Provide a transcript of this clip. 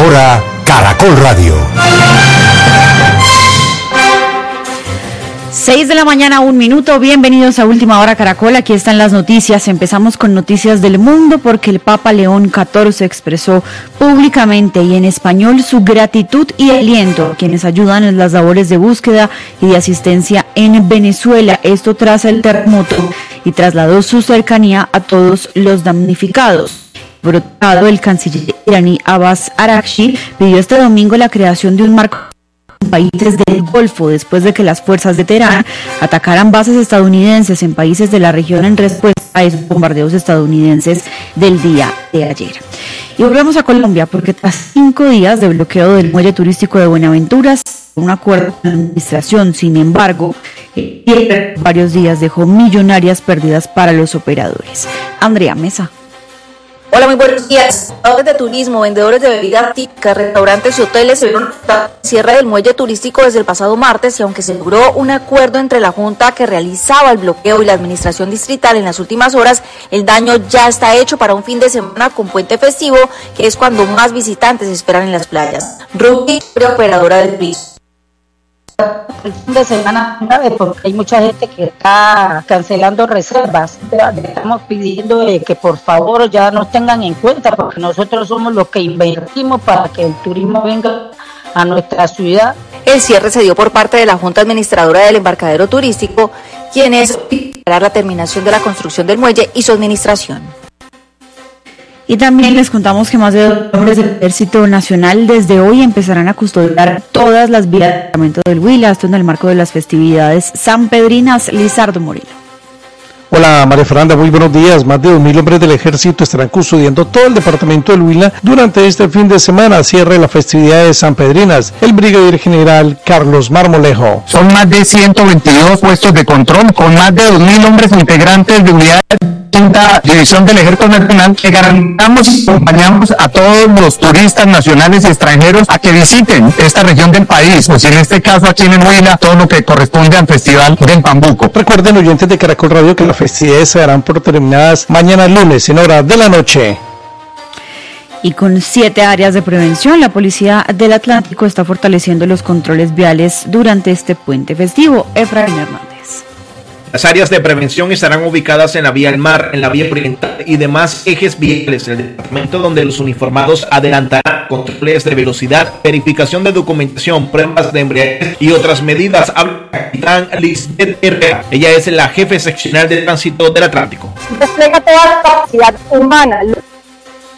hora, Caracol Radio. 6 de la mañana, 1 minuto. Bienvenidos a Última Hora Caracol. Aquí están las noticias. Empezamos con noticias del mundo porque el Papa León XIV expresó públicamente y en español su gratitud y aliento a quienes ayudan en las labores de búsqueda y de asistencia en Venezuela. Esto tras el terremoto, y trasladó su cercanía a todos los damnificados. Por otro lado, el canciller iraní Abbas Araghchi pidió este domingo la creación de un marco en países del Golfo después de que las fuerzas de Teherán atacaran bases estadounidenses en países de la región en respuesta a esos bombardeos estadounidenses del día de ayer. Y volvemos a Colombia porque tras 5 días de bloqueo del muelle turístico de Buenaventura, un acuerdo con la administración, sin embargo, varios días dejó millonarias pérdidas para los operadores. Andrea Mesa. Hola, muy buenos días. Operadores de turismo, vendedores de bebidas típicas, restaurantes y hoteles se vieron cierre del muelle turístico desde el pasado martes, y aunque se logró un acuerdo entre la Junta que realizaba el bloqueo y la administración distrital en las últimas horas, el daño ya está hecho para un fin de semana con puente festivo, que es cuando más visitantes esperan en las playas. Ruby, operadora del turismo. El fin de semana grave porque hay mucha gente que está cancelando reservas. Estamos pidiendo que por favor ya nos tengan en cuenta, porque nosotros somos los que invertimos para que el turismo venga a nuestra ciudad. El cierre se dio por parte de la Junta Administradora del Embarcadero Turístico, quienes pidieron la terminación de la construcción del muelle y su administración. Y también les contamos que más de 2 hombres del Ejército Nacional desde hoy empezarán a custodiar todas las vías del departamento del Huila, esto en el marco de las festividades sanpedrinas. Lizardo Moreno. Hola María Fernanda, muy buenos días. Más de 2.000 hombres del Ejército estarán custodiando todo el departamento del Huila durante este fin de semana, cierre de las festividades sanpedrinas. El brigadier general Carlos Marmolejo. Son más de 122 puestos de control con más de 2.000 hombres integrantes de unidades quinta división del Ejército Nacional, que garantizamos y acompañamos a todos los turistas nacionales y extranjeros a que visiten esta región del país, pues en este caso aquí en el Huila, todo lo que corresponde al Festival del Pambuco. Recuerden, oyentes de Caracol Radio, que las festividades se darán por terminadas mañana lunes en horas de la noche. Y con 7 áreas de prevención, la Policía del Atlántico está fortaleciendo los controles viales durante este puente festivo. Efraín Hernández. Las áreas de prevención estarán ubicadas en la vía al mar, en la vía oriental y demás ejes viales del departamento, donde los uniformados adelantarán controles de velocidad, verificación de documentación, pruebas de embriaguez y otras medidas. Habla la capitán Lisbeth Herrera. Ella es la jefe seccional de tránsito del Atlántico. Despliega toda la capacidad humana,